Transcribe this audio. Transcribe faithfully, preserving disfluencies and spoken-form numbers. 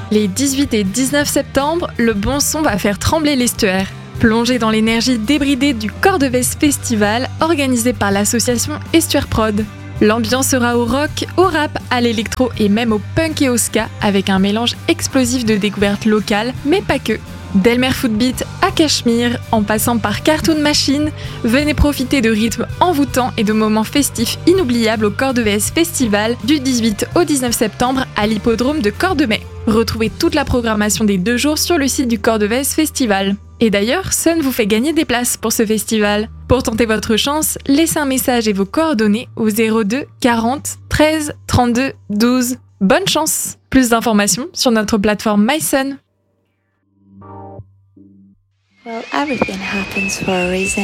Les dix-huit et dix-neuf septembre, le bon son va faire trembler l'estuaire. Plongez dans l'énergie débridée du Cordevès Festival organisé par l'association Estuaire Prod. L'ambiance sera au rock, au rap, à l'électro et même au punk et au ska avec un mélange explosif de découvertes locales, mais pas que. Delmer Footbeat à Cachemire, en passant par Cartoon Machine, venez profiter de rythmes envoûtants et de moments festifs inoubliables au Cordevès Festival du dix-huit au dix-neuf septembre à l'hippodrome de Cordemais. Retrouvez toute la programmation des deux jours sur le site du Cordevès Festival. Et d'ailleurs, Sun vous fait gagner des places pour ce festival. Pour tenter votre chance, laissez un message et vos coordonnées au zéro deux quarante treize trente-deux douze. Bonne chance! Plus d'informations sur notre plateforme MySun. Well, everything happens for a reason.